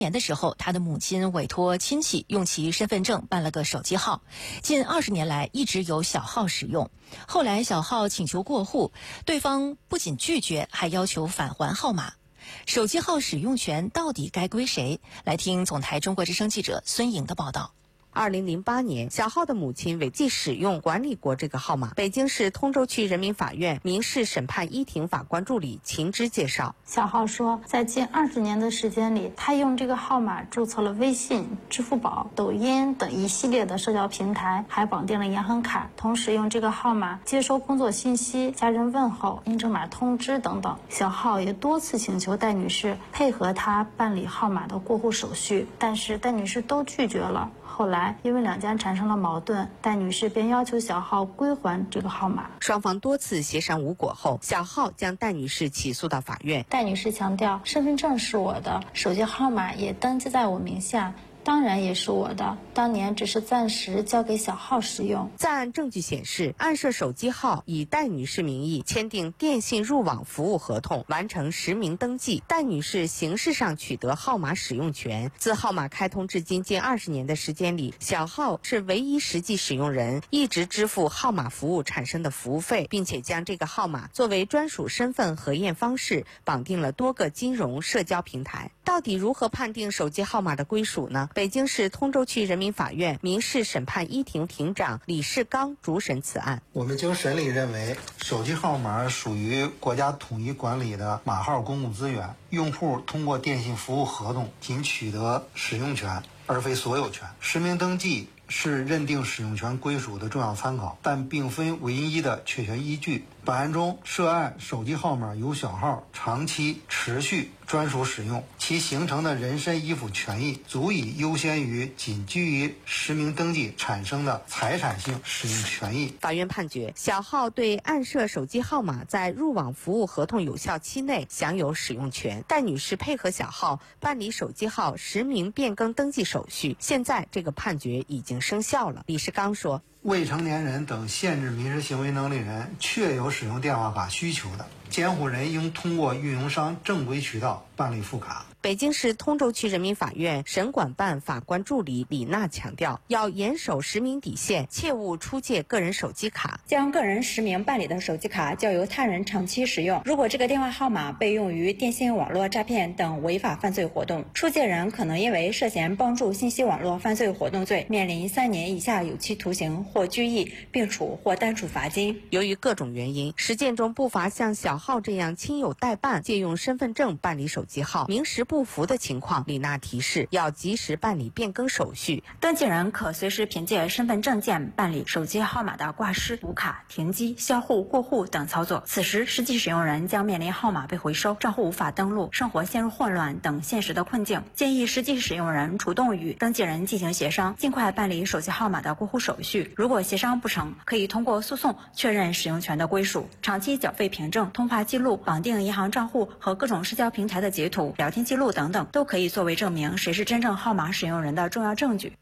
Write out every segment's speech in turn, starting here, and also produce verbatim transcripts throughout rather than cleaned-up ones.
年的时候，他的母亲委托亲戚用其身份证办了个手机号，近二十年来一直有小号使用。后来小号请求过户，对方不仅拒绝，还要求返还号码。手机号使用权到底该归谁？来听总台中国之声记者孙颖的报道。 二零零八年，小浩的母亲违纪使用管理过这个号码。北京市通州区人民法院民事审判一庭法官助理秦芝介绍， 小浩说，在近二十年的时间里，他用这个号码注册了微信、支付宝、抖音等一系列的社交平台，还绑定了银行卡，同时用这个号码接收工作信息、家人问候、验证码通知等等。小浩也多次请求戴女士配合他办理号码的过户手续，但是戴女士都拒绝了。后来，因为两家产生了矛盾，戴女士便要求小浩归还这个号码。 双方多次协商无果后，小浩将戴女士起诉到法院。 戴女士强调，身份证是我的，手机号码也登记在我名下，当然也是我的，当年只是暂时交给小浩使用。 在案证据显示，案涉手机号以戴女士名义签订电信入网服务合同，完成实名登记。戴女士形式上取得号码使用权。自号码开通至今近二十年的时间里，小浩是唯一实际使用人，一直支付号码服务产生的服务费，并且将这个号码作为专属身份核验方式，绑定了多个金融社交平台。到底如何判定手机号码的归属呢？北京市通州区人民法院民事审判一庭庭长李世刚主审此案。 我们经审理认为，手机号码属于国家统一管理的码号公共资源，用户通过电信服务合同仅取得使用权，而非所有权。实名登记是认定使用权归属的重要参考，但并非唯一的确权依据。本案中，涉案手机号码由小浩长期持续专属使用，其形成的人身依附权益足以优先于仅基于实名登记产生的财产性使用权益。 法院判决，小浩对案涉手机号码在入网服务合同有效期内享有使用权。戴女士配合小浩办理手机号实名变更登记手续，现在这个判决已经生效了。李世刚说， 未成年人等限制民事行为能力人确有使用电话卡需求的，监护人应通过运营商正规渠道办理副卡。 北京市通州区人民法院审管办法官助理李娜强调，要严守实名底线，切勿出借个人手机卡。 将个人实名办理的手机卡交由他人长期使用，如果这个电话号码被用于电信网络诈骗等违法犯罪活动，出借人可能因为涉嫌帮助信息网络犯罪活动罪，面临三年以下有期徒刑或拘役，并处或单处罚金。 由于各种原因，实践中不乏像小浩这样亲友代办借用身份证办理手机号，名实不符的情况，李娜提示要及时办理变更手续。 登记人可随时凭借身份证件办理手机号码的挂失、补卡、停机、销户、过户等操作。此时实际使用人将面临号码被回收、账户无法登录、生活陷入混乱等现实的困境。建议实际使用人主动与登记人进行协商，尽快办理手机号码的过户手续。如果协商不成，可以通过诉讼确认使用权的归属。长期缴费凭证、通话记录、绑定银行账户和各种社交平台的截图、聊天记录等等，都可以作为证明谁是真正号码使用人的重要证据。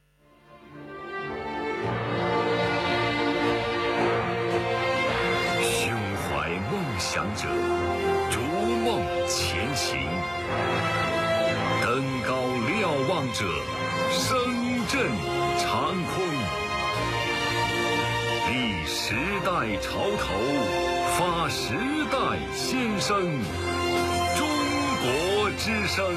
胸怀梦想者，逐梦前行；登高瞭望者，声震长空。立时代潮头，发时代先声。中国之声。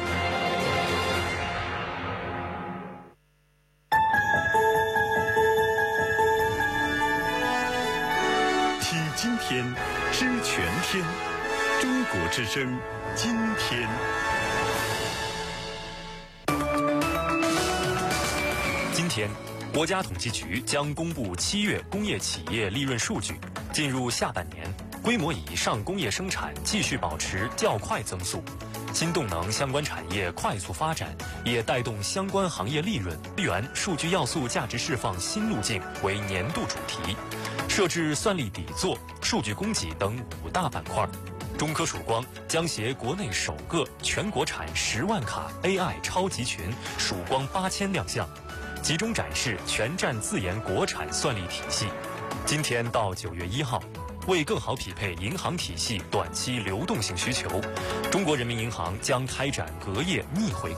听今天，知全天。中国之声，今天。 今天，国家统计局将公布七月工业企业利润数据。进入下半年，规模以上工业生产继续保持较快增速，新动能相关产业快速发展，也带动相关行业利润。元数据要素价值释放新路径为年度主题，设置算力底座、数据供给等五大板块。中科曙光将携国内首个全国产十万卡 A I 超级群曙光八千亮相，集中展示全站自研国产算力体系。今天到九月一号， 为更好匹配银行体系短期流动性需求，中国人民银行将开展隔夜逆回购